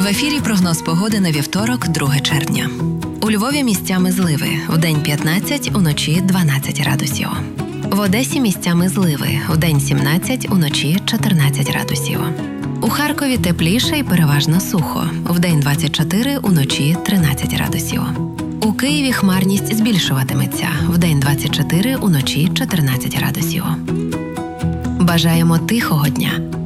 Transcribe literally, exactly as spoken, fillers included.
В ефірі прогноз погоди на вівторок, друге червня. У Львові місцями зливи. Вдень п'ятнадцять, уночі дванадцять градусів. В Одесі місцями зливи. Вдень сімнадцять, уночі чотирнадцять градусів. У Харкові тепліше і переважно сухо. Вдень двадцять чотири, уночі тринадцять градусів. У Києві хмарність збільшуватиметься. Вдень двадцять чотири, уночі чотирнадцять градусів. Бажаємо тихого дня.